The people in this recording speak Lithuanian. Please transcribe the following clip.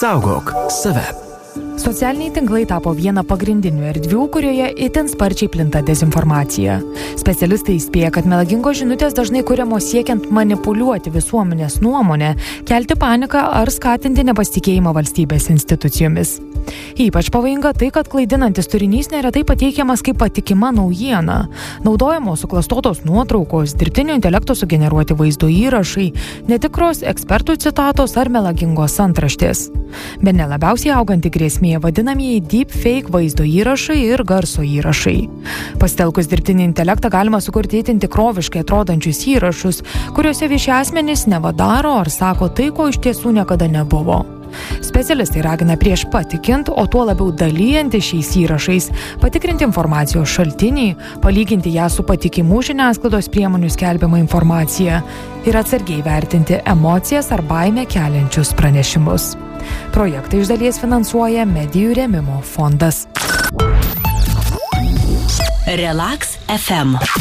Saugok save. Socialiniai tinklai tapo viena pagrindinių erdvių, kurioje itin sparčiai plinta dezinformacija. Specialistai įspėja, kad melagingos žinutės dažnai kuriamos siekiant manipuliuoti visuomenės nuomonę, kelti paniką ar skatinti nepasitikėjimą valstybės institucijomis. Ypač pavojinga tai, kad klaidinantis turinys neretai pateikiamas kaip patikima naujiena. Naudojamos suklastotos nuotraukos, dirbtinio intelekto sugeneruoti vaizdo įrašai, netikros ekspertų citatos ar melagingos antraštės. Bene labiausiai auganti grėsmė vadinamieji deepfake vaizdo įrašai ir garso įrašai. Pasitelkus dirbtinį intelektą galima sukurti itin tikroviškai atrodančius įrašus, kuriuose vieši asmenys neva daro ar sako tai, ko iš tiesų niekada nebuvo. Specialistai ragina prieš patikint, o tuo labiau dalyjantis šiais įrašais, patikrinti informacijos šaltinį, palyginti ją su patikimų žiniasklaidos priemonių skelbiama informacija ir atsargiai vertinti emocijas ar baimę keliančius pranešimus. Projektą iš dalies finansuoja Medijų rėmimo fondas. Relax FM.